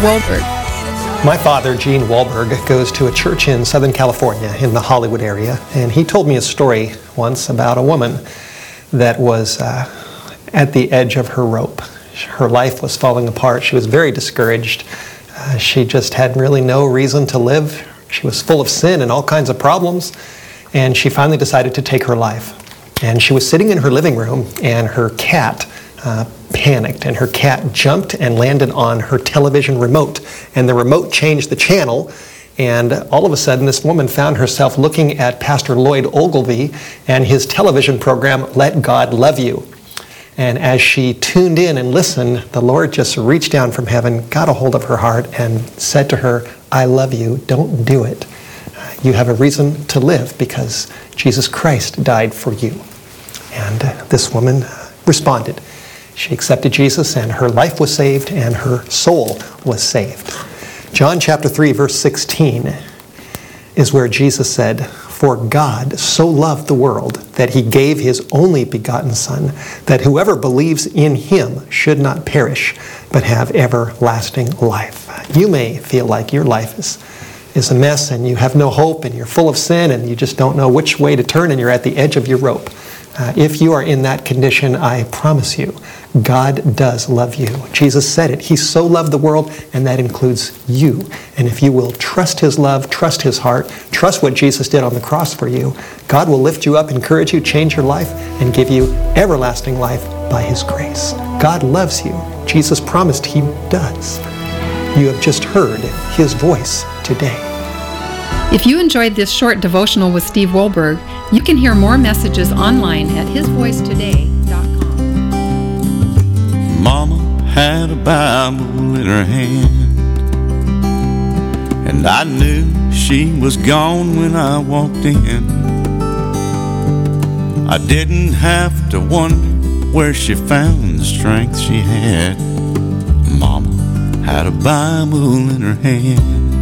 Wahlberg. My father, Gene Wahlberg, goes to a church in Southern California in the Hollywood area, and he told me a story once about a woman that was at the edge of her rope. Her life was falling apart. She was very discouraged. She just had really no reason to live. She was full of sin and all kinds of problems, and she finally decided to take her life. And she was sitting in her living room, and her cat panicked, and her cat jumped and landed on her television remote, and the remote changed the channel, and all of a sudden this woman found herself looking at Pastor Lloyd Ogilvie and his television program, Let God Love You. And as she tuned in and listened, the Lord just reached down from heaven, got a hold of her heart, and said to her, I love you, don't do it. You have a reason to live because Jesus Christ died for you. And this woman responded. She accepted Jesus, and her life was saved, and her soul was saved. John chapter 3, verse 16 is where Jesus said, For God so loved the world that he gave his only begotten Son, that whoever believes in him should not perish, but have everlasting life. You may feel like your life is a mess, and you have no hope, and you're full of sin, and you just don't know which way to turn, and you're at the edge of your rope. If you are in that condition, I promise you, God does love you. Jesus said it. He so loved the world, and that includes you. And if you will trust his love, trust his heart, trust what Jesus did on the cross for you, God will lift you up, encourage you, change your life, and give you everlasting life by his grace. God loves you. Jesus promised he does. You have just heard his voice today. If you enjoyed this short devotional with Steve Wahlberg, you can hear more messages online at hisvoicetoday.com. Mama had a Bible in her hand, and I knew she was gone when I walked in. I didn't have to wonder where she found the strength she had. Mama had a Bible in her hand.